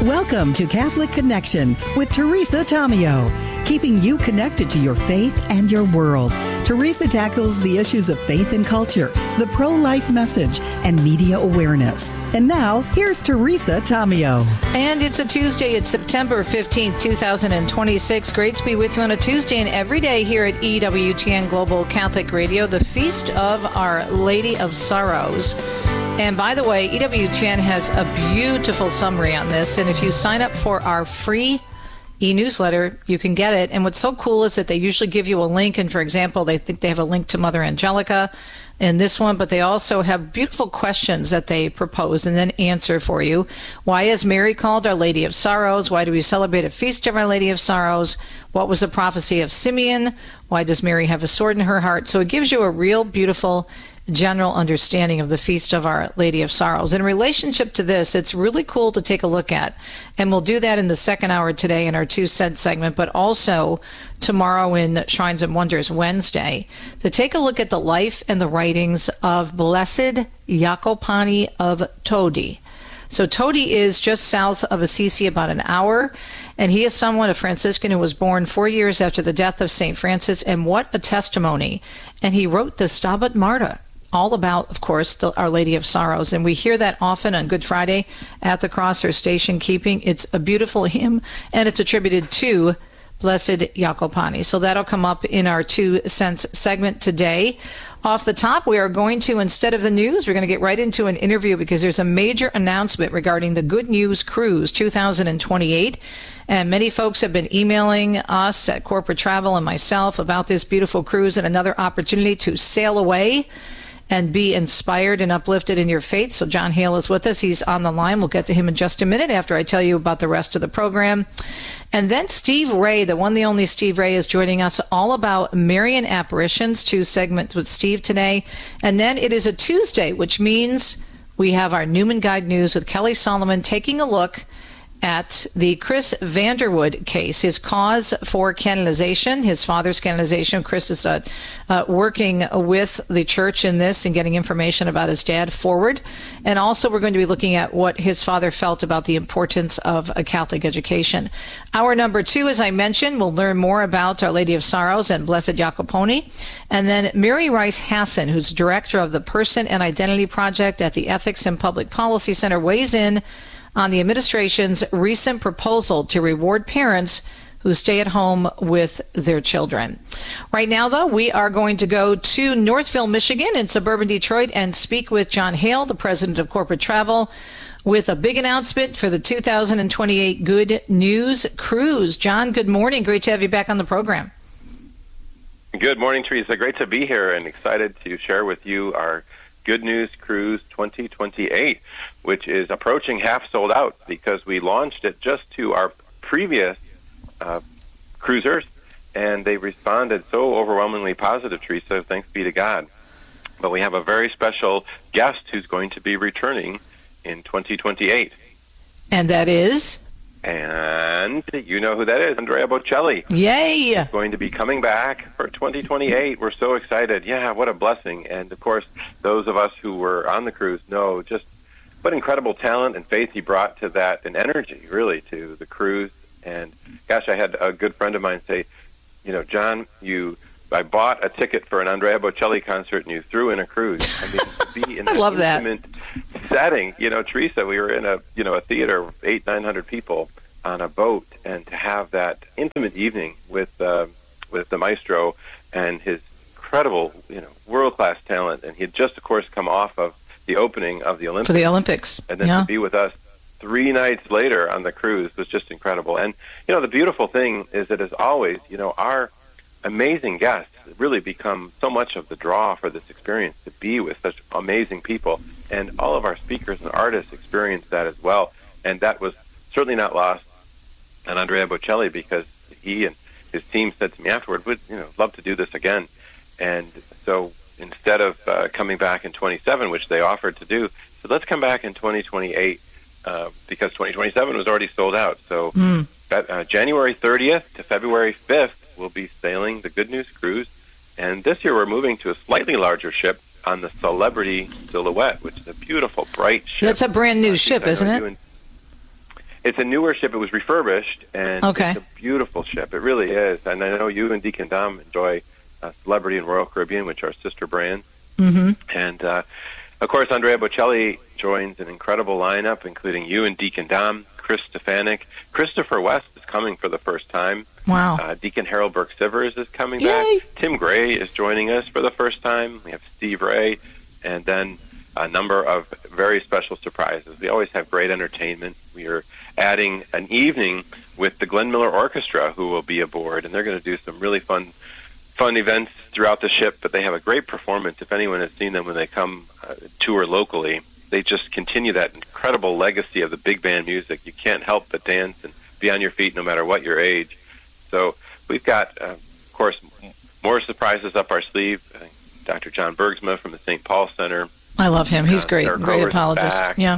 Welcome to Catholic Connection with Teresa Tomeo, keeping you connected to your faith and your world. Teresa tackles the issues of faith and culture, the pro-life message, and media awareness. And now, here's Teresa Tomeo. And it's a Tuesday. It's September 15th, 2026. Great to be with you on a Tuesday and every day here at EWTN Global Catholic Radio, the Feast of Our Lady of Sorrows. And by the way, EWTN has a beautiful summary on this. And if you sign up for our free e-newsletter, you can get it. And what's so cool is that they usually give you a link. And for example, they think they have a link to Mother Angelica in this one, but they also have beautiful questions that they propose and then answer for you. Why is Mary called Our Lady of Sorrows? Why do we celebrate a feast of Our Lady of Sorrows? What was the prophecy of Simeon? Why does Mary have a sword in her heart? So it gives you a real beautiful general understanding of the Feast of Our Lady of Sorrows. In relationship to this, it's really cool to take a look at, and we'll do that in the second hour today in our 2 Cents segment, but also tomorrow in Shrines and Wonders Wednesday, to take a look at the life and the writings of Blessed Jacopani of Todi. So Todi is just south of Assisi, about an hour, and he is someone, a Franciscan, who was born 4 years after the death of St. Francis, and what a testimony. And he wrote the Stabat Mater, all about, of course, Our Lady of Sorrows. And we hear that often on Good Friday at the cross or station keeping. It's a beautiful hymn, and it's attributed to Blessed Jacopani. So that'll come up in our 2 Cents segment today. Off the top, we are going to, instead of the news, we're going to get right into an interview because there's a major announcement regarding the Good News Cruise 2028. And many folks have been emailing us at Corporate Travel and myself about this beautiful cruise and another opportunity to sail away and be inspired and uplifted in your faith. So John Hale is with us. He's on the line. We'll get to him in just a minute after I tell you about the rest of the program. And then Steve Ray, the one, the only Steve Ray, is joining us all about Marian apparitions, 2 segments with Steve today. And then it is a Tuesday, which means we have our Newman Guide News with Kelly Solomon taking a look at the Chris Vanderwood case, his cause for canonization, his father's canonization. Chris is working with the church in this and getting information about his dad forward. And also we're going to be looking at what his father felt about the importance of a Catholic education. Hour number 2, as I mentioned, we'll learn more about Our Lady of Sorrows and Blessed Jacopani. And then Mary Rice Hassan, who's director of the Person and Identity Project at the Ethics and Public Policy Center, weighs in on the administration's recent proposal to reward parents who stay at home with their children. Right now, though, we are going to go to Northville, Michigan in suburban Detroit and speak with John Hale, the president of Corporate Travel, with a big announcement for the 2028 Good News Cruise. John, good morning. Great to have you back on the program. Good morning, Teresa. Great to be here and excited to share with you our Good News Cruise 2028, which is approaching half sold out because we launched it just to our previous cruisers, and they responded so overwhelmingly positive, Teresa. Thanks be to God. But we have a very special guest who's going to be returning in 2028. And that is? And you know who that is, Andrea Bocelli. Yay! She's going to be coming back for 2028. We're so excited. Yeah, what a blessing. And, of course, those of us who were on the cruise know just what incredible talent and faith he brought to that, and energy, really, to the cruise. And, gosh, I had a good friend of mine say, you know, John, I bought a ticket for an Andrea Bocelli concert, and you threw in a cruise. I mean, to be in I love that intimate setting, you know, Teresa, we were in a theater of 800-900 people on a boat, and to have that intimate evening with the maestro and his incredible, world-class talent, and he had just, of course, come off of the opening of the Olympics. For the Olympics, and then to be with us 3 nights later on the cruise was just incredible. And, the beautiful thing is that, as always, our amazing guests really become so much of the draw for this experience, to be with such amazing people. And all of our speakers and artists experienced that as well. And that was certainly not lost on Andrea Bocelli, because he and his team said to me afterward, would love to do this again. And so instead of coming back in 27, which they offered to do, so let's come back in 2028 because 2027 was already sold out. So January 30th to February 5th, we'll be sailing the Good News Cruise. And this year we're moving to a slightly larger ship on the Celebrity Silhouette, which is a beautiful, bright ship. That's a brand new ship, isn't it? It's a newer ship. It was refurbished, and Okay. it's a beautiful ship. It really is. And I know you and Deacon Dom enjoy Celebrity and Royal Caribbean, which are sister brands. Mm-hmm. And, of course, Andrea Bocelli joins an incredible lineup, including you and Deacon Dom, Chris Stefanik. Christopher West is coming for the first time. Wow. Deacon Harold Burke-Sivers is coming Yay. back. Tim Gray is joining us for the first time. We have Steve Ray, and then a number of very special surprises. We always have great entertainment. We are adding an evening with the Glenn Miller Orchestra, who will be aboard, and they're going to do some really fun events throughout the ship, but they have a great performance. If anyone has seen them when they come tour locally, they just continue that incredible legacy of the big band music. You can't help but dance and be on your feet no matter what your age. So we've got, of course, more surprises up our sleeve. Dr. John Bergsma from the St. Paul Center. I love him. He's great. Eric Great Roberts apologist. back. Yeah.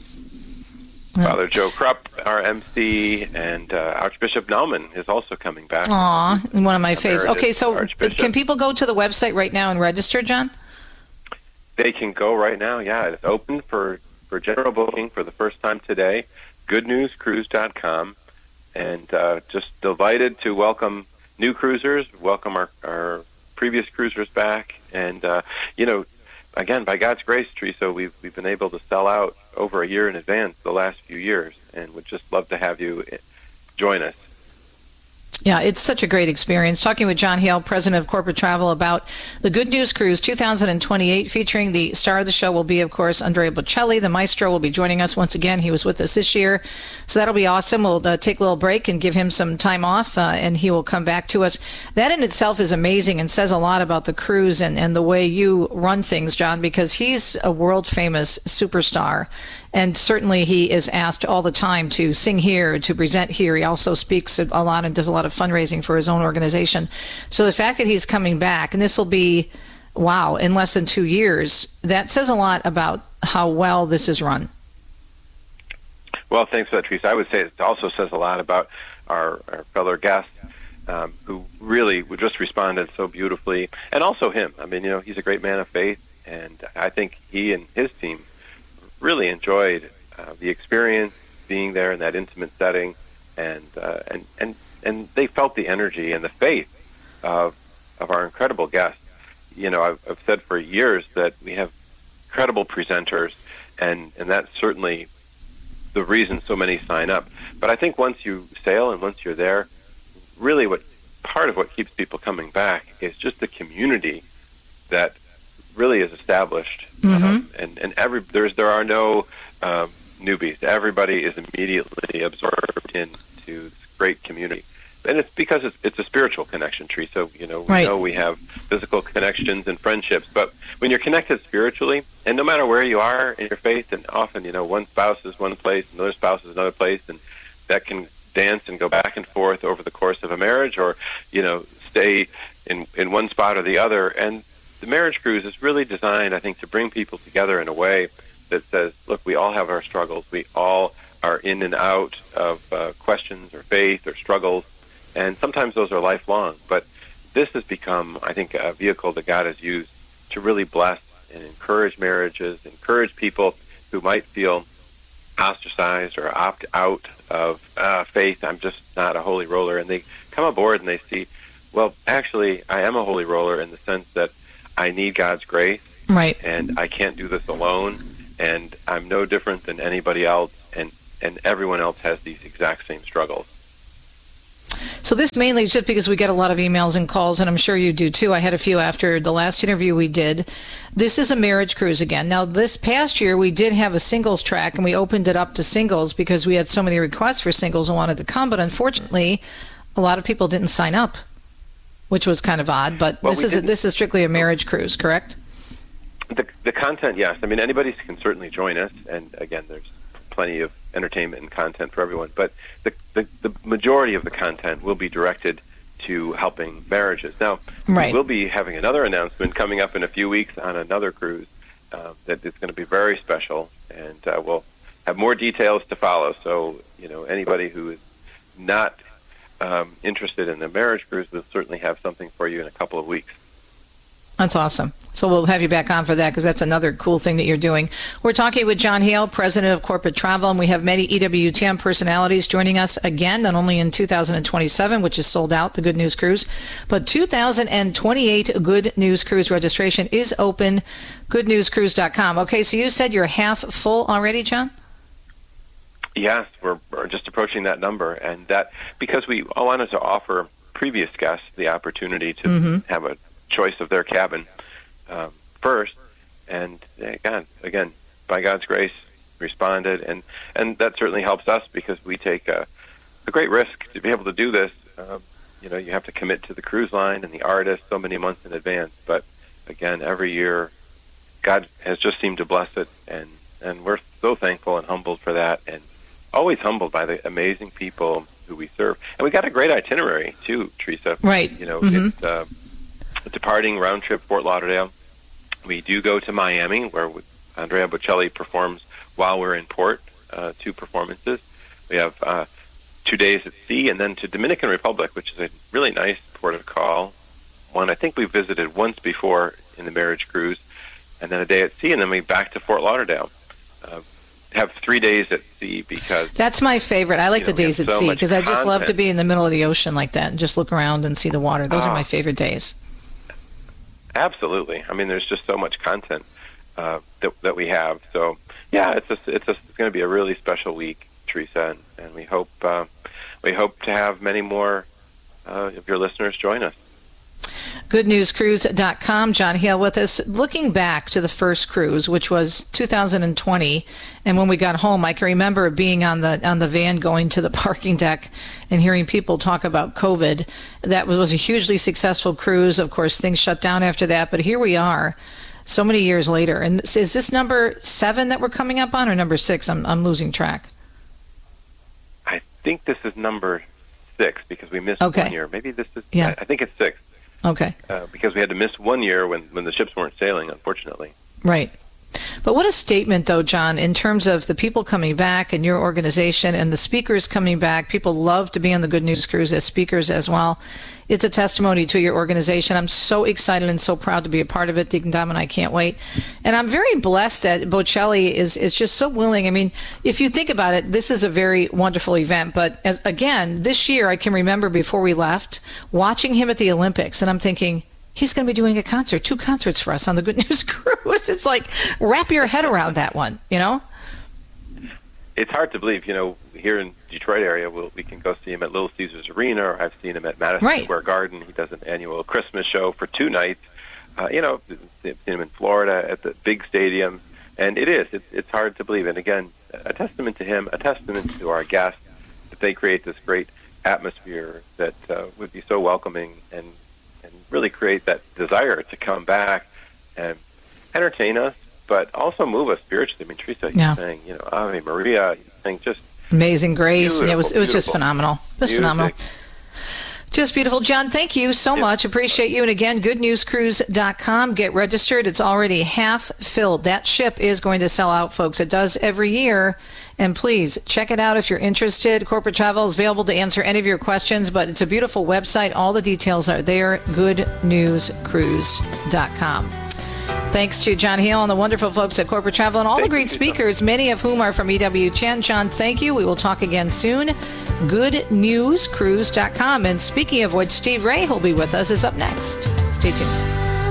Father Joe Krupp, our MC, and Archbishop Naumann is also coming back. Aw, one of my faves. Emeritus Okay, so Archbishop. can people go to the website right now and register, John? They can go right now, yeah. It's open for general booking for the first time today, goodnewscruise.com. And just delighted to welcome new cruisers, welcome our previous cruisers back. And, again, by God's grace, Teresa, we've been able to sell out over a year in advance the last few years, and would just love to have you join us. Yeah, it's such a great experience. Talking with John Hale, President of Corporate Travel, about the Good News Cruise 2028, featuring the star of the show will be, of course, Andrea Bocelli. The maestro will be joining us once again. He was with us this year. So that'll be awesome. We'll take a little break and give him some time off, and he will come back to us. That in itself is amazing and says a lot about the cruise and the way you run things, John, because he's a world-famous superstar. And certainly he is asked all the time to sing here, to present here. He also speaks a lot and does a lot of fundraising for his own organization. So the fact that he's coming back, and this will be, wow, in less than 2 years, that says a lot about how well this is run. Well, thanks for that, Teresa. I would say it also says a lot about our fellow guests who really just responded so beautifully, and also him. I mean, he's a great man of faith, and I think he and his team really enjoyed the experience, being there in that intimate setting, and they felt the energy and the faith of our incredible guests. I've said for years that we have incredible presenters, and that's certainly the reason so many sign up. But I think once you sail and once you're there, really part of what keeps people coming back is just the community that really is established. Mm-hmm. There are no newbies. Everybody is immediately absorbed into this great community, and it's because it's a spiritual connection, Teresa. We know we have physical connections and friendships, but when you're connected spiritually, and no matter where you are in your faith, and often one spouse is one place, another spouse is another place, and that can dance and go back and forth over the course of a marriage, or stay in one spot or the other. And the marriage cruise is really designed, I think, to bring people together in a way that says, look, we all have our struggles. We all are in and out of questions or faith or struggles, and sometimes those are lifelong. But this has become, I think, a vehicle that God has used to really bless and encourage marriages, encourage people who might feel ostracized or opt out of faith. I'm just not a holy roller. And they come aboard and they see, well, actually, I am a holy roller in the sense that I need God's grace, right? And I can't do this alone, and I'm no different than anybody else, and everyone else has these exact same struggles. So this mainly is just because we get a lot of emails and calls, and I'm sure you do too. I had a few after the last interview we did. This is a marriage cruise again. Now, this past year, we did have a singles track, and we opened it up to singles because we had so many requests for singles and wanted to come, but unfortunately, a lot of people didn't sign up, which was kind of odd. But this is strictly a marriage cruise, correct? The content, yes. I mean, anybody can certainly join us, and again, there's plenty of entertainment and content for everyone. But the majority of the content will be directed to helping marriages. Now, right. We'll be having another announcement coming up in a few weeks on another cruise that is going to be very special, and we'll have more details to follow. So, anybody who is not interested in the marriage cruise will certainly have something for you in a couple of weeks. That's awesome. So we'll have you back on for that because that's another cool thing that you're doing. We're talking with John Hale, President of Corporate Travel, and we have many EWTN personalities joining us again, not only in 2027, which is sold out, the Good News Cruise, but 2028 Good News Cruise registration is open, goodnewscruise.com. Okay, so you said you're half full already, John? Yes, we're just approaching that number, and that because we wanted to offer previous guests the opportunity to have a choice of their cabin first, and again, by God's grace, responded, and that certainly helps us because we take a great risk to be able to do this. You have to commit to the cruise line and the artist so many months in advance, but again, every year, God has just seemed to bless it, and we're so thankful and humbled for that, and always humbled by the amazing people who we serve. And we got a great itinerary too, Teresa. Right. It's departing round trip Fort Lauderdale. We do go to Miami, where Andrea Bocelli performs while we're in port, 2 performances. We have 2 days at sea, and then to Dominican Republic, which is a really nice port of call. One I think we visited once before in the marriage cruise, and then a day at sea, and then we back to Fort Lauderdale. Have 3 days at sea because that's my favorite. I like the days at sea because I just love to be in the middle of the ocean like that and just look around and see the water. Those are my favorite days. Absolutely. I mean, there's just so much content that we have. So yeah, it's going to be a really special week, Teresa, and we hope to have many more of your listeners join us. GoodNewsCruise.com. John Hale with us. Looking back to the first cruise, which was 2020, and when we got home, I can remember being on the van going to the parking deck and hearing people talk about COVID. That was a hugely successful cruise. Of course, things shut down after that, but here we are so many years later. And is this number 7 that we're coming up on, or number 6? I'm losing track. I think this is number 6 because we missed 1 year. Maybe this is, I think it's 6. Okay. Because we had to miss 1 year when the ships weren't sailing, unfortunately. Right. But what a statement, though, John, in terms of the people coming back and your organization and the speakers coming back. People love to be on the Good News Cruise as speakers as well. It's a testimony to your organization. I'm so excited and so proud to be a part of it. Deacon Dom and I can't wait. And I'm very blessed that Bocelli is just so willing. I mean, if you think about it, this is a very wonderful event. But again, this year, I can remember before we left, watching him at the Olympics, and I'm thinking, he's going to be doing a concert, 2 concerts for us on the Good News Cruise. It's like, wrap your head around that one, It's hard to believe, here in Detroit area, we can go see him at Little Caesars Arena, or I've seen him at Madison Square Garden. He does an annual Christmas show for 2 nights. I've seen him in Florida at the big stadiums, and it's hard to believe. And again, a testament to him, a testament to our guests, that they create this great atmosphere that would be so welcoming and really create that desire to come back and entertain us, but also move us spiritually. I mean, Teresa, you're saying, Ave Maria, you're saying just Amazing Grace. It was just phenomenal. It was phenomenal. Just beautiful. John, thank you so much. Appreciate you. And again, goodnewscruise.com. Get registered. It's already half filled. That ship is going to sell out, folks. It does every year. And please check it out if you're interested. Corporate Travel is available to answer any of your questions, but it's a beautiful website. All the details are there. goodnewscruise.com. Thanks to John Hale and the wonderful folks at Corporate Travel and all the great speakers, many of whom are from EWTN. John, thank you. We will talk again soon. GoodNewsCruise.com. And speaking of which, Steve Ray, who'll be with us, is up next. Stay tuned.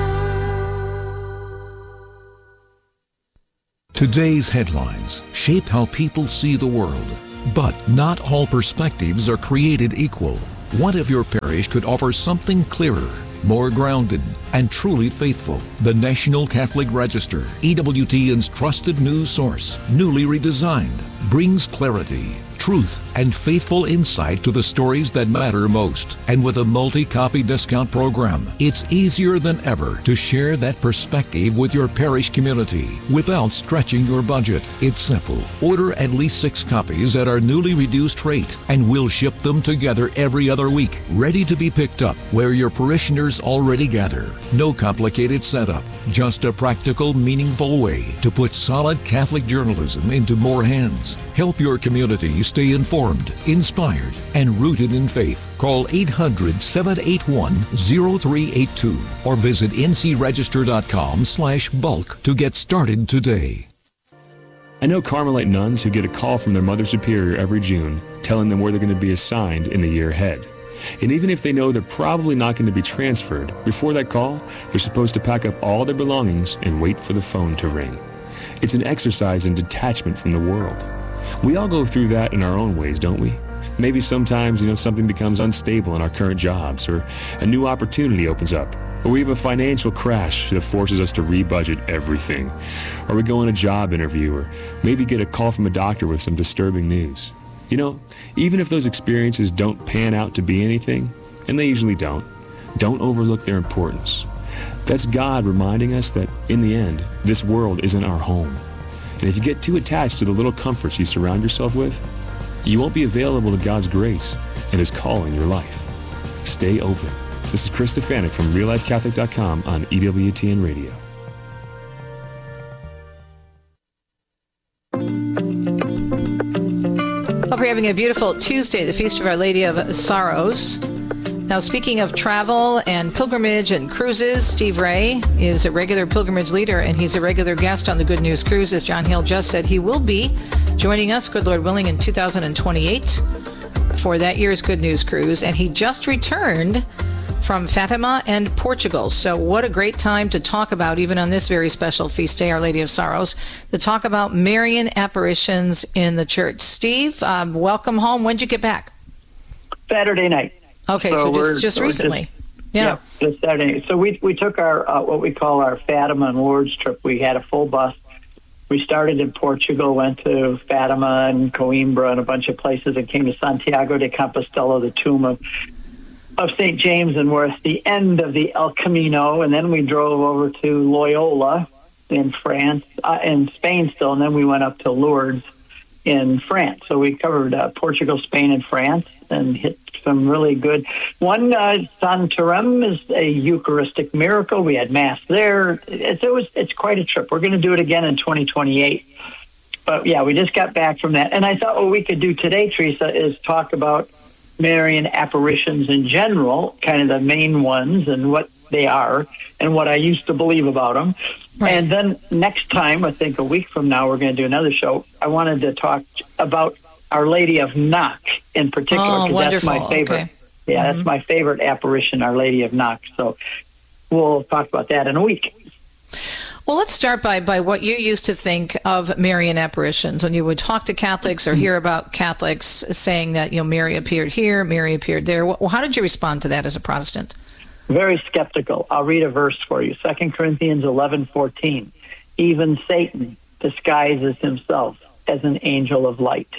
Today's headlines shape how people see the world. But not all perspectives are created equal. What if your parish could offer something clearer, more grounded, and truly faithful? The National Catholic Register, EWTN's trusted news source, newly redesigned, brings clarity, truth, and faithful insight to the stories that matter most. And with a multi-copy discount program, it's easier than ever to share that perspective with your parish community without stretching your budget. It's simple. Order at least 6 copies at our newly reduced rate, and we'll ship them together every other week, ready to be picked up where your parishioners already gather. No complicated setup, just a practical, meaningful way to put solid Catholic journalism into more hands. Help your community stay informed, inspired, and rooted in faith. Call 800-781-0382 or visit ncregister.com/bulk to get started today. I know Carmelite nuns who get a call from their Mother Superior every June telling them where they're going to be assigned in the year ahead. And even if they know they're probably not going to be transferred, before that call, they're supposed to pack up all their belongings and wait for the phone to ring. It's an exercise in detachment from the world. We all go through that in our own ways, don't we? Maybe sometimes, something becomes unstable in our current jobs, or a new opportunity opens up, or we have a financial crash that forces us to rebudget everything, or we go on a job interview, or maybe get a call from a doctor with some disturbing news. Even if those experiences don't pan out to be anything, and they usually don't overlook their importance. That's God reminding us that, in the end, this world isn't our home. And if you get too attached to the little comforts you surround yourself with, you won't be available to God's grace and His call in your life. Stay open. This is Chris Stefanik from RealLifeCatholic.com on EWTN Radio. Hope you're having a beautiful Tuesday, the Feast of Our Lady of Sorrows. Now, speaking of travel and pilgrimage and cruises, Steve Ray is a regular pilgrimage leader, and he's a regular guest on the Good News Cruise. As John Hill just said, he will be joining us, good Lord willing, in 2028 for that year's Good News Cruise. And he just returned from Fatima and Portugal. So what a great time to talk about, even on this very special feast day, Our Lady of Sorrows, to talk about Marian apparitions in the church. Steve, welcome home. When did you get back? Saturday night. Okay, so just recently. Just Saturday. So we took our what we call our Fatima and Lourdes trip. We had a full bus. We started in Portugal, went to Fatima and Coimbra and a bunch of places, and came to Santiago de Compostela, the tomb of St. James, and we're at the end of the El Camino. And then we drove over to Loyola in France, in Spain still, and then we went up to Lourdes in France. So we covered Portugal, Spain, and France, and hit some really good. One, Santarem is a Eucharistic miracle. We had Mass there. It's quite a trip. We're going to do it again in 2028. But yeah, we just got back from that. And I thought what we could do today, Teresa, is talk about Marian apparitions in general, kind of the main ones and what they are and what I used to believe about them. Right. And then next time, I think a week from now, we're going to do another show. I wanted to talk about Our Lady of Knock in particular, because that's my favorite. Okay. Yeah, that's my favorite apparition, Our Lady of Knock. So we'll talk about that in a week. Well, let's start by what you used to think of Marian apparitions when you would talk to Catholics or hear about Catholics saying that, Mary appeared here, Mary appeared there. Well, how did you respond to that as a Protestant? Very skeptical. I'll read a verse for you. 2 Corinthians 11:14. Even Satan disguises himself as an angel of light.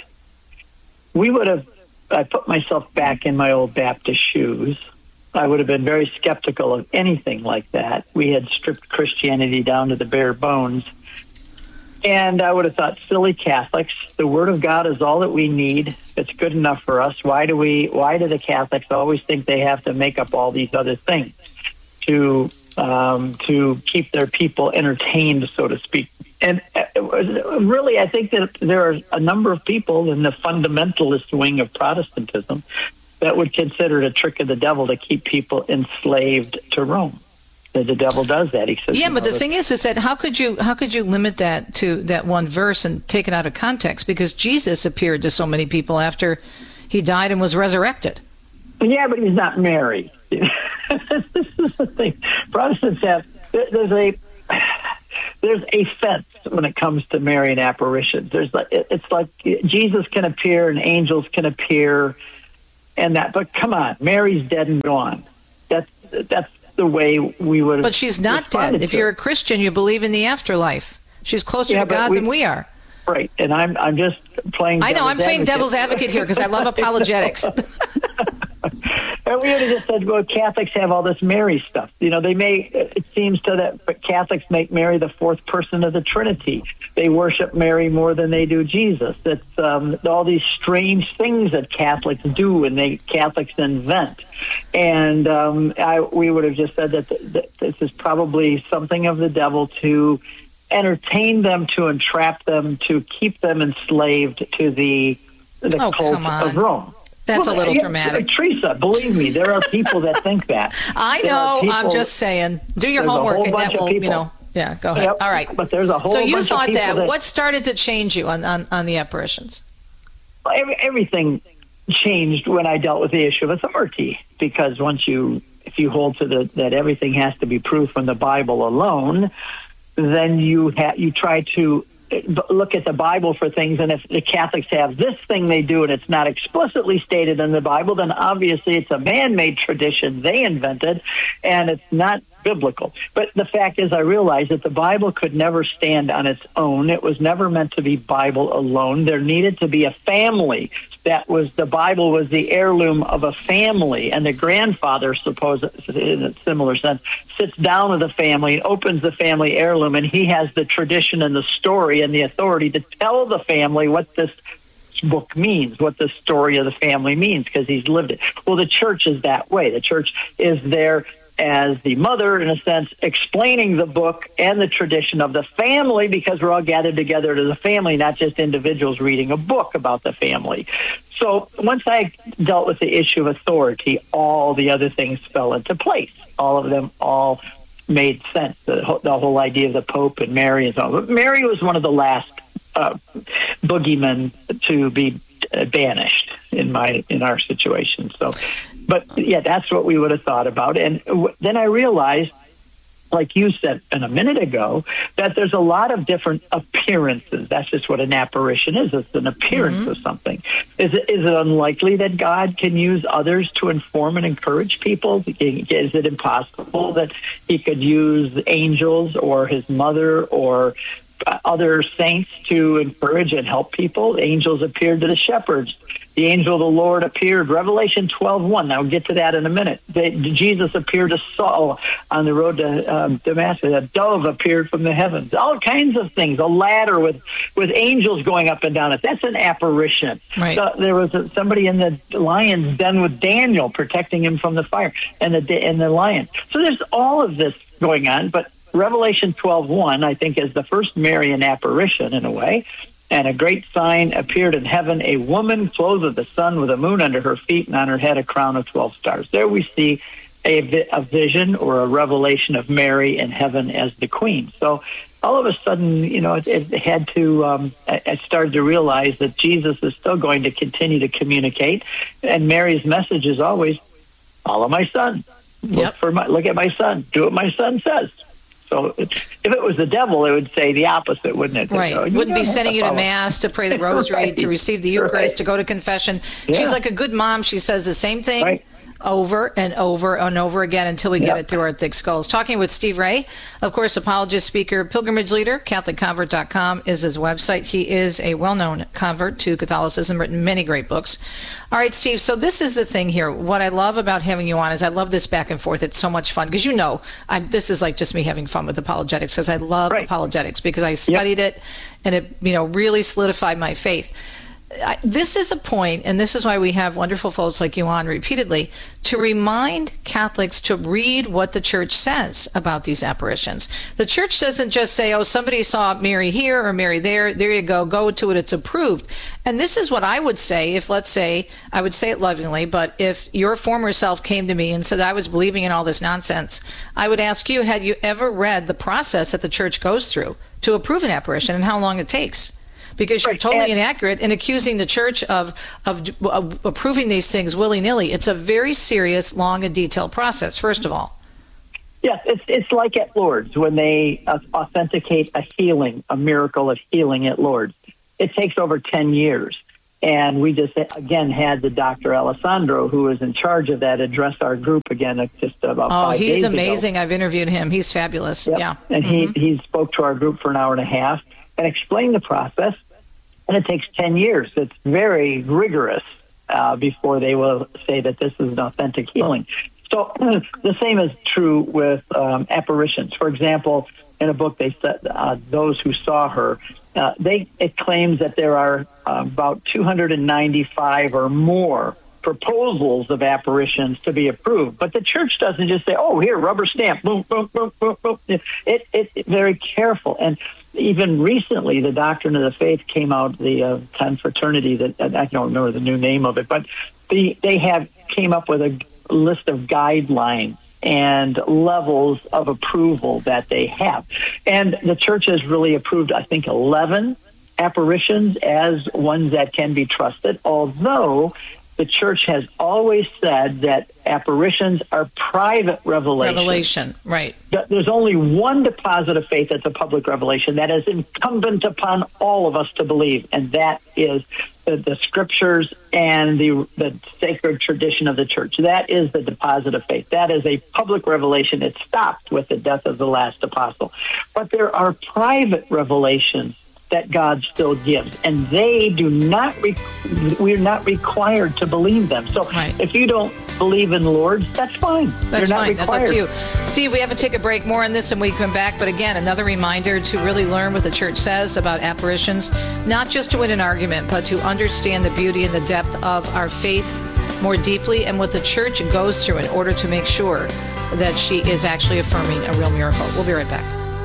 I put myself back in my old Baptist shoes. I would have been very skeptical of anything like that. We had stripped Christianity down to the bare bones. And I would have thought, silly Catholics, the Word of God is all that we need. It's good enough for us. Why do the Catholics always think they have to make up all these other things to keep their people entertained, so to speak? And really, I think that there are a number of people in the fundamentalist wing of Protestantism that would consider it a trick of the devil to keep people enslaved to Rome. The devil does that. He says, yeah, but the thing is that how could you limit that to that one verse and take it out of context? Because Jesus appeared to so many people after he died and was resurrected. Yeah, but he's not Mary. This is the thing. Protestants have there's a fence when it comes to Marian apparitions. It's like Jesus can appear and angels can appear, and that. But come on, Mary's dead and gone. That's the way we would have. But she's not dead. If you're a Christian, you believe in the afterlife. She's closer to God than we are. Right, and I'm just playing. I know I'm playing devil's advocate here because I love apologetics. And we would have just said, well, Catholics have all this Mary stuff. It seems but Catholics make Mary the fourth person of the Trinity. They worship Mary more than they do Jesus. It's all these strange things that Catholics do and Catholics invent. And we would have just said that this is probably something of the devil to entertain them, to entrap them, to keep them enslaved to the cult of Rome. That's a little dramatic. Teresa, believe me, there are people that think that. I know. I'm just saying. Do your homework, and that will, yeah, go ahead. Yep. All right. But there's a whole bunch of people. So you thought that. What started to change you on the apparitions? Everything changed when I dealt with the issue of authority, because if you hold to that everything has to be proved from the Bible alone, then you try to look at the Bible for things, and if the Catholics have this thing they do and it's not explicitly stated in the Bible, then obviously it's a man-made tradition they invented, and it's not biblical. But the fact is, I realized that the Bible could never stand on its own. It was never meant to be Bible alone. There needed to be a family. The Bible was the heirloom of a family, and the grandfather, in a similar sense, sits down with the family and opens the family heirloom, and he has the tradition and the story and the authority to tell the family what this book means, what the story of the family means, because he's lived it. Well, the church is that way. The church is there as the mother, in a sense, explaining the book and the tradition of the family, because we're all gathered together as a family, not just individuals reading a book about the family. So once I dealt with the issue of authority, all the other things fell into place. All of them all made sense. The whole idea of the Pope and Mary and so on. But Mary was one of the last boogeymen to be banished in our situation. So, but yeah, that's what we would have thought about. And then I realized, like you said a minute ago, that there's a lot of different appearances. That's just what an apparition is. It's an appearance of something. Is it unlikely that God can use others to inform and encourage people? Is it impossible that he could use angels or his mother or other saints to encourage and help people? Angels appeared to the shepherds. The angel of the Lord appeared, Revelation 12:1. Now, we'll get to that in a minute. Jesus appeared to Saul on the road to Damascus. A dove appeared from the heavens. All kinds of things. A ladder with angels going up and down it. That's an apparition. Right. So there was somebody in the lion's den with Daniel protecting him from the fire and the lion. So there's all of this going on, but Revelation 12:1, I think, is the first Marian apparition in a way. And a great sign appeared in heaven, a woman clothed with the sun, with the moon under her feet, and on her head a crown of 12 stars. There we see a vision or a revelation of Mary in heaven as the queen. So all of a sudden, I started to realize that Jesus is still going to continue to communicate. And Mary's message is always, follow my son. Yep. Look at my son. Do what my son says. So if it was the devil, it would say the opposite, wouldn't it? Right. Wouldn't be sending you to Mass, to pray the rosary, right, to receive the Eucharist, to go to confession. Yeah. She's like a good mom. She says the same thing over and over and over again until we get it through our thick skulls. Talking with Steve Ray, of course, apologist, speaker, pilgrimage leader, CatholicConvert.com is his website. He is a well-known convert to Catholicism, written many great books. All right, Steve, so this is the thing here. What I love about having you on is I love this back and forth. It's so much fun because, this is like just me having fun with apologetics, because I love apologetics, because I studied it and it, really solidified my faith. This is a point, and this is why we have wonderful folks like you on repeatedly, to remind Catholics to read what the Church says about these apparitions. The Church doesn't just say, oh, somebody saw Mary here or Mary there. There you go to it. It's approved. And this is what I would say if, let's say, I would say it lovingly, but if your former self came to me and said I was believing in all this nonsense, I would ask you, had you ever read the process that the Church goes through to approve an apparition and how long it takes? Because you're totally inaccurate in accusing the Church of approving these things willy-nilly. It's a very serious, long, and detailed process, first of all. Yes, it's like at Lourdes when they authenticate a healing, a miracle of healing at Lourdes. It takes over 10 years. And we just, again, had the Dr. Alessandro, who is in charge of that, address our group again just about 5 days ago. Oh, he's amazing. I've interviewed him. He's fabulous. Yep. Yeah. And he spoke to our group for an hour and a half and explained the process. And it takes 10 years. It's very rigorous before they will say that this is an authentic healing. So the same is true with apparitions. For example, in a book they said those who saw her, it claims that there are about 295 or more proposals of apparitions to be approved. But the Church doesn't just say, oh, here, rubber stamp, boom, boom, boom, boom, boom. It's very careful. And even recently, the Doctrine of the Faith came out, the confraternity, that I don't remember the new name of it, but they came up with a list of guidelines and levels of approval that they have. And the church has really approved, I think, 11 apparitions as ones that can be trusted, although the church has always said that apparitions are private revelations. Revelation, right. There's only one deposit of faith that's a public revelation that is incumbent upon all of us to believe, and that is the scriptures and the sacred tradition of the church. That is the deposit of faith. That is a public revelation. It stopped with the death of the last apostle. But there are private revelations that God still gives, and they do not. We're not required to believe them. So, if you don't believe in Lord, that's fine. That's You're not fine. required. That's up to you, Steve. We have to take a break. More on this when we come back. But again, another reminder to really learn what the church says about apparitions, not just to win an argument, but to understand the beauty and the depth of our faith more deeply, and what the church goes through in order to make sure that she is actually affirming a real miracle. We'll be right back.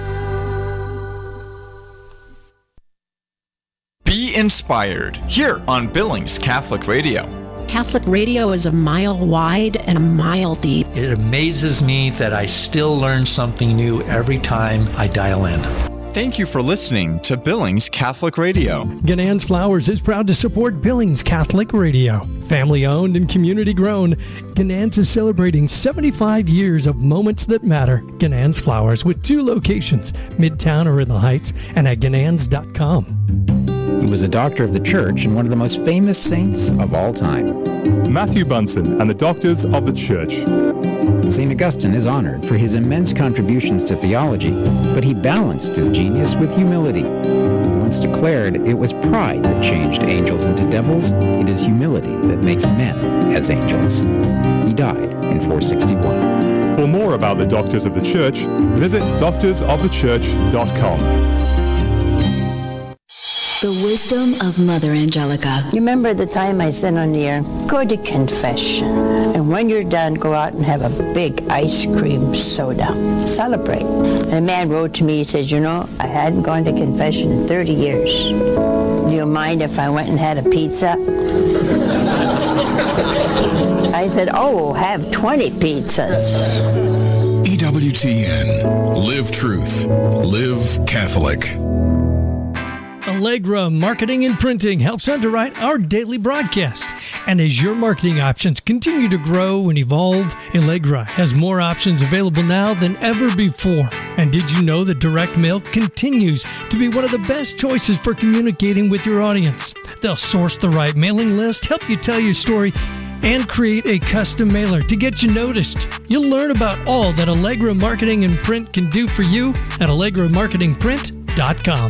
Be inspired here on Billings Catholic Radio. Catholic radio is a mile wide and a mile deep. It amazes me that I still learn something new every time I dial in. Thank you for listening to Billings Catholic Radio. Ganann's Flowers is proud to support Billings Catholic Radio. Family owned and community grown, Ganann's is celebrating 75 years of moments that matter. Ganann's Flowers with 2 locations, Midtown or in the Heights, and at ganans.com. He was a doctor of the church and one of the most famous saints of all time. Matthew Bunson and the Doctors of the Church. St. Augustine is honored for his immense contributions to theology, but he balanced his genius with humility. He once declared it was pride that changed angels into devils. It is humility that makes men as angels. He died in 461. For more about the Doctors of the Church, visit doctorsofthechurch.com. The wisdom of Mother Angelica. You remember the time I said on the air, go to confession. And when you're done, go out and have a big ice cream soda. Celebrate. And a man wrote to me, he says, you know, I hadn't gone to confession in 30 years. Do you mind if I went and had a pizza? I said, oh, have 20 pizzas. EWTN. Live truth. Live Catholic. Allegra Marketing and Printing helps underwrite our daily broadcast. And as your marketing options continue to grow and evolve, Allegra has more options available now than ever before. And did you know that direct mail continues to be one of the best choices for communicating with your audience? They'll source the right mailing list, help you tell your story, and create a custom mailer to get you noticed. You'll learn about all that Allegra Marketing and Print can do for you at allegramarketingprint.com.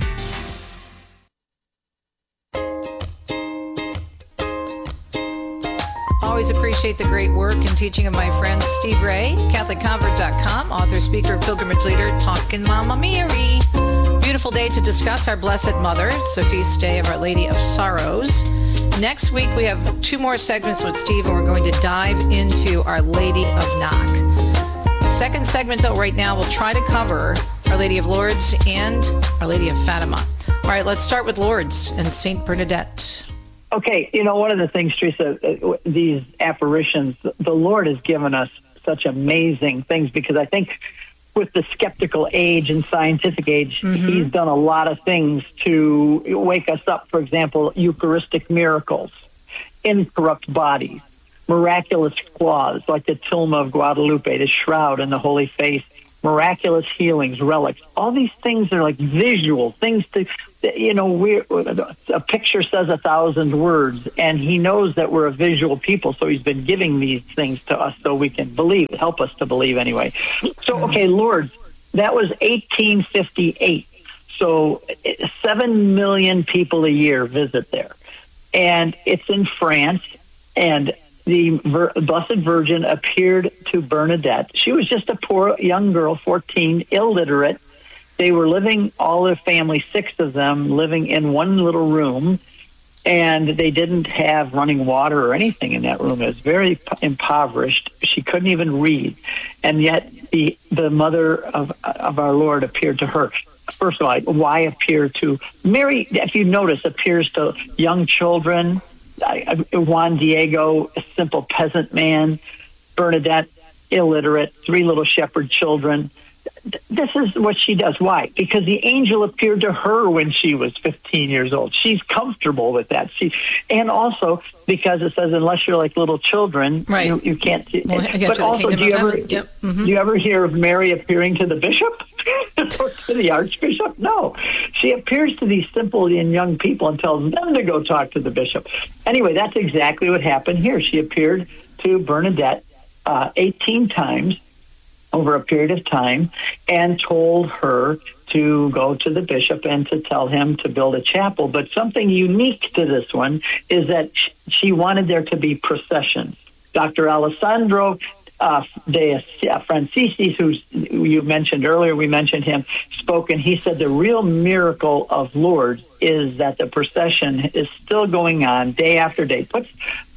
Always appreciate the great work and teaching of my friend Steve Ray, CatholicConvert.com, author, speaker, pilgrimage leader, talking Mama Mary. Beautiful day to discuss our Blessed Mother. It's the feast day of Our Lady of Sorrows. Next week, we have 2 more segments with Steve, and we're going to dive into Our Lady of Knock. The second segment, though, right now, we'll try to cover Our Lady of Lourdes and Our Lady of Fatima. All right, let's start with Lourdes and St. Bernadette. Okay, you know, one of the things, Teresa, these apparitions, the Lord has given us such amazing things, because I think with the skeptical age and scientific age, he's done a lot of things to wake us up. For example, Eucharistic miracles, incorrupt bodies, miraculous claws like the tilma of Guadalupe, the shroud and the Holy Face, miraculous healings, relics. All these things are like visual things to, you know, a picture says 1,000 words, and he knows that we're a visual people, so he's been giving these things to us so we can believe, help us to believe anyway. So, okay, Lourdes, that was 1858. So 7 million people a year visit there. And it's in France, and the Blessed Virgin appeared to Bernadette. She was just a poor young girl, 14, illiterate. They were living, all their family, 6 of them, living in one little room, and they didn't have running water or anything in that room. It was very impoverished. She couldn't even read. And yet the mother of our Lord appeared to her. first of all, why appear to Mary, if you notice, appears to young children. Juan Diego, a simple peasant man. Bernadette, illiterate, 3 little shepherd children. This is what she does. Why? Because the angel appeared to her when she was 15 years old. She's comfortable with that. And also because it says, unless you're like little children, right. you can't see. Well, but also, do you ever hear of Mary appearing to the bishop? To the archbishop? No. She appears to these simple and young people and tells them to go talk to the bishop. Anyway, that's exactly what happened here. She appeared to Bernadette 18 times over a period of time and told her to go to the bishop and to tell him to build a chapel. But something unique to this one is that she wanted there to be processions. Dr. Alessandro de Francisis, who you mentioned earlier, we mentioned him, spoke, and he said the real miracle of Lourdes is that the procession is still going on day after day. Puts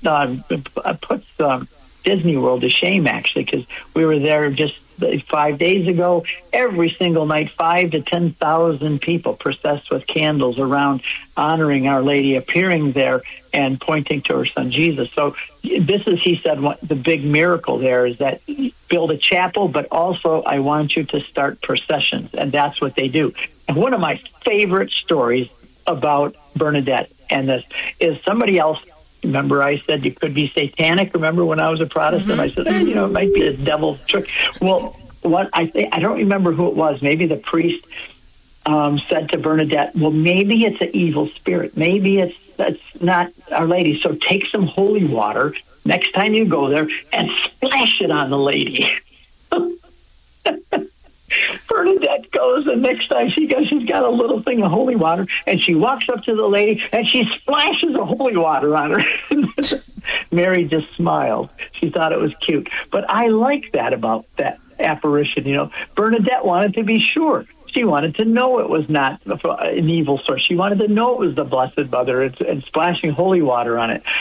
Disney World to shame, actually, because we were there just 5 days ago. Every single night, 5,000 to 10,000 people processed with candles around, honoring Our Lady, appearing there and pointing to her son Jesus. So this is, he said, the big miracle there is that build a chapel, but also I want you to start processions, and that's what they do. And one of my favorite stories about Bernadette and this is somebody else. Remember, I said you could be satanic. Remember when I was a Protestant, I said, it might be a devil's trick. Well, what I don't remember who it was. Maybe the priest said to Bernadette, well, maybe it's an evil spirit. Maybe it's not Our Lady. So take some holy water next time you go there and splash it on the lady. Bernadette goes, and next time she goes, she's got a little thing of holy water, and she walks up to the lady, and she splashes the holy water on her. Mary just smiled. She thought it was cute. But I like that about that apparition. Bernadette wanted to be sure. She wanted to know it was not an evil source. She wanted to know it was the Blessed Mother and splashing holy water on it.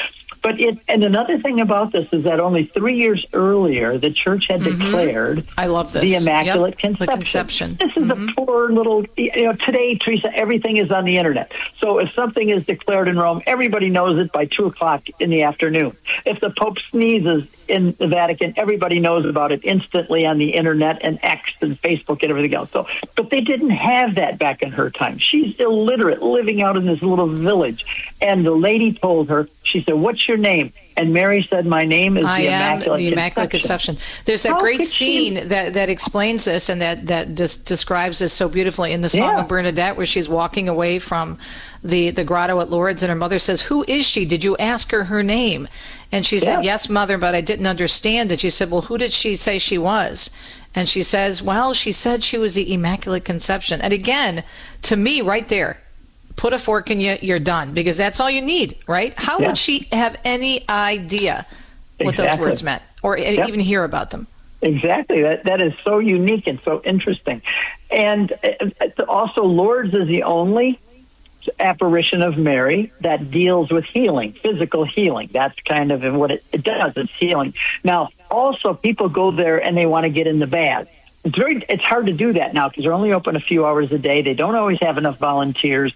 And another thing about this is that only 3 years earlier, the church had declared I love this. the Immaculate Conception. The conception. This is a poor little, today, Teresa, everything is on the internet. So if something is declared in Rome, everybody knows it by 2:00 in the afternoon. If the Pope sneezes in the Vatican, everybody knows about it instantly on the internet and X and Facebook and everything else. But they didn't have that back in her time. She's illiterate, living out in this little village. And the lady told her, she said, "What's your name?" And Mary said, "My name is the Immaculate Conception." There's that great scene that explains this and that just describes this so beautifully in the Song of Bernadette, where she's walking away from the grotto at Lourdes, and her mother says, "Who is she? Did you ask her name?" And she said, "Yes, Mother, but I didn't understand it." She said, "Well, who did she say she was?" And she says, "Well, she said she was the Immaculate Conception." And again, to me, right there, put a fork in you, you're done, because that's all you need, right? How would she have any idea what those words meant, or even hear about them? Exactly. That is so unique and so interesting. And also, Lourdes is the only apparition of Mary that deals with healing, physical healing. That's kind of what it does. It's healing. Now, also, people go there and they want to get in the bath. It's hard to do that now because they're only open a few hours a day. They don't always have enough volunteers,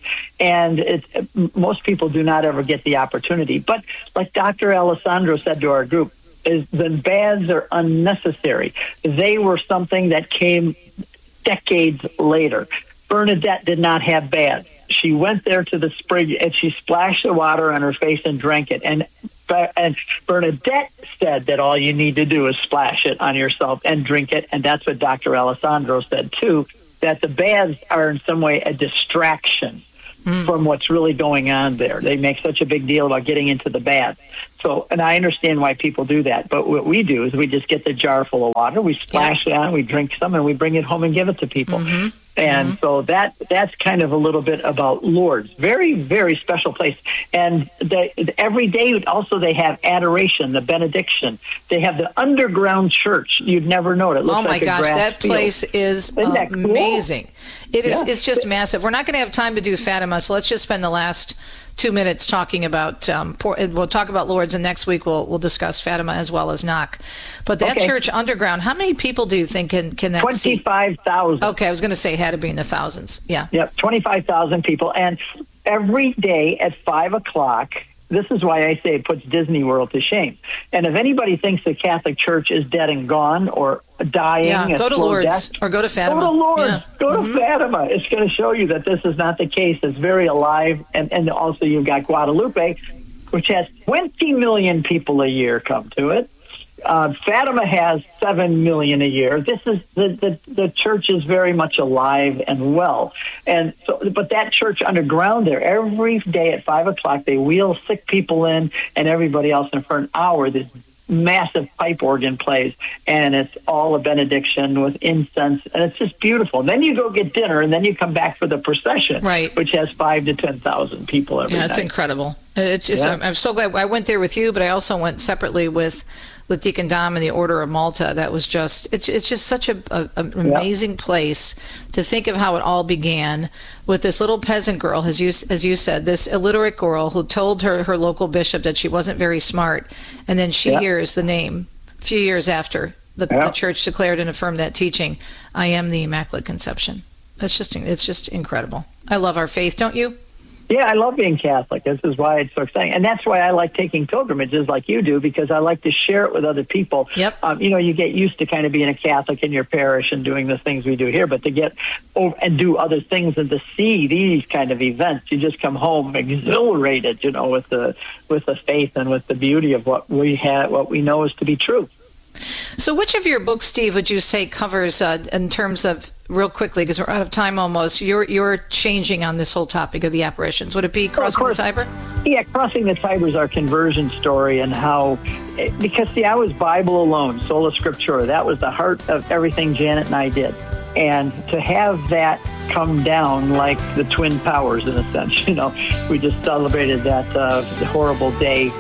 and most people do not ever get the opportunity. But like Dr. Alessandro said to our group, the baths are unnecessary. They were something that came decades later. Bernadette did not have baths. She went there to the spring and she splashed the water on her face and drank it. And Bernadette said that all you need to do is splash it on yourself and drink it. And that's what Dr. Alessandro said, too, that the baths are in some way a distraction from what's really going on there. They make such a big deal about getting into the bath. So, and I understand why people do that. But what we do is we just get the jar full of water, we splash it on, we drink some, and we bring it home and give it to people. And so that's kind of a little bit about Lourdes. Very, very special place. And every day also they have adoration, the benediction. They have the underground church. You'd never know it. It looks like a grass that field. Place is amazing. Cool? It is. It's just massive. We're not going to have time to do Fatima, so let's just spend the last 2 minutes talking about, we'll talk about Lourdes, and next week we'll discuss Fatima as well as Knock. But that church underground, how many people do you think can that 25,000. Okay, I was going to say it had to be in the thousands. Yeah. Yep, 25,000 people. And every day at 5 o'clock, this is why I say it puts Disney World to shame. And if anybody thinks the Catholic Church is dead and gone or dying, go to Lourdes or go to Fatima. Go to Lourdes. Go to Fatima. It's going to show you that this is not the case. It's very alive. And also you've got Guadalupe, which has 20 million people a year come to it. Fatima has 7 million a year. This is the church is very much alive and well, and so. But that church underground there, every day at 5 o'clock, they wheel sick people in and everybody else, and for an hour, this massive pipe organ plays, and it's all a benediction with incense, and it's just beautiful. And then you go get dinner, and then you come back for the procession, which has 5,000 to 10,000 people every night. It's incredible. It's just, I'm so glad I went there with you, but I also went separately with Deacon Dom and the Order of Malta. That was just, it's just such an amazing place to think of how it all began with this little peasant girl, as you said, this illiterate girl who told her local bishop that she wasn't very smart, and then she hears the name a few years after the church declared and affirmed that teaching, I am the Immaculate Conception. It's just incredible. I love our faith, don't you? Yeah, I love being Catholic. This is why it's so exciting. And that's why I like taking pilgrimages like you do, because I like to share it with other people. Yep. You get used to kind of being a Catholic in your parish and doing the things we do here, but to get over and do other things and to see these kind of events, you just come home exhilarated, with the faith and with the beauty of what we know is to be true. So which of your books, Steve, would you say covers, in terms of, real quickly, because we're out of time almost, you're changing on this whole topic of the apparitions? Would it be Crossing the Tiber? Yeah, Crossing the Tiber is our conversion story, and how, because, I was Bible alone, sola scriptura. That was the heart of everything Janet and I did. And to have that come down like the Twin Towers, in a sense, we just celebrated that horrible day.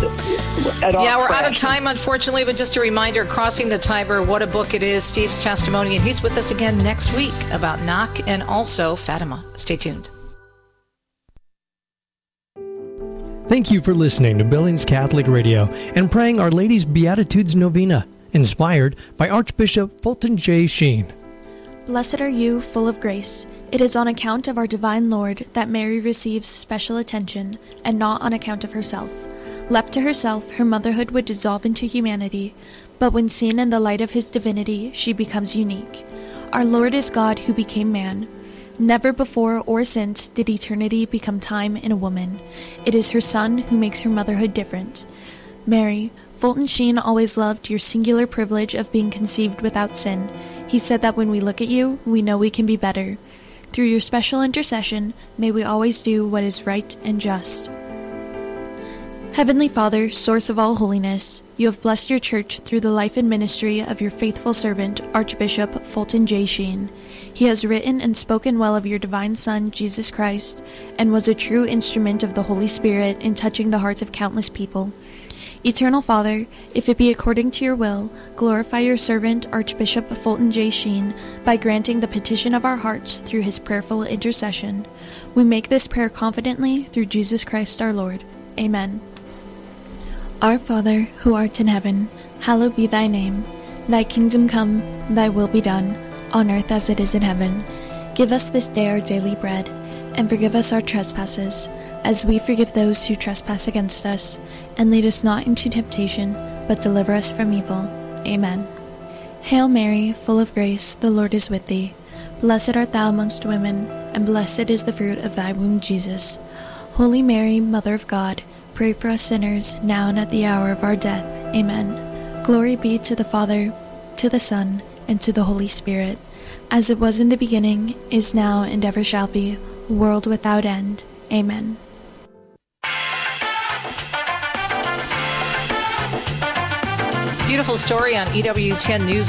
We're out of time, unfortunately, but just a reminder, Crossing the Tiber, what a book it is, Steve's testimony, and he's with us again next week about Knock and also Fatima. Stay tuned. Thank you for listening to Billings Catholic Radio and praying Our Lady's Beatitudes Novena, inspired by Archbishop Fulton J. Sheen. Blessed are you, full of grace. It is on account of our divine Lord that Mary receives special attention, and not on account of herself. Left to herself, her motherhood would dissolve into humanity, but when seen in the light of his divinity, she becomes unique. Our Lord is God who became man. Never before or since did eternity become time in a woman. It is her Son who makes her motherhood different. Mary, Fulton Sheen always loved your singular privilege of being conceived without sin. He said that when we look at you, we know we can be better. Through your special intercession, may we always do what is right and just. Heavenly Father, source of all holiness, you have blessed your church through the life and ministry of your faithful servant, Archbishop Fulton J. Sheen. He has written and spoken well of your divine Son, Jesus Christ, and was a true instrument of the Holy Spirit in touching the hearts of countless people. Eternal Father, if it be according to your will, glorify your servant, Archbishop Fulton J. Sheen, by granting the petition of our hearts through his prayerful intercession. We make this prayer confidently through Jesus Christ our Lord. Amen. Our Father, who art in heaven, hallowed be thy name. Thy kingdom come, thy will be done, on earth as it is in heaven. Give us this day our daily bread, and forgive us our trespasses, as we forgive those who trespass against us. And lead us not into temptation, but deliver us from evil. Amen. Hail Mary, full of grace, the Lord is with thee. Blessed art thou amongst women, and blessed is the fruit of thy womb, Jesus. Holy Mary, Mother of God, pray for us sinners, now and at the hour of our death. Amen. Glory be to the Father, to the Son, and to the Holy Spirit, as it was in the beginning, is now, and ever shall be, world without end. Amen. Beautiful story on EWTN News.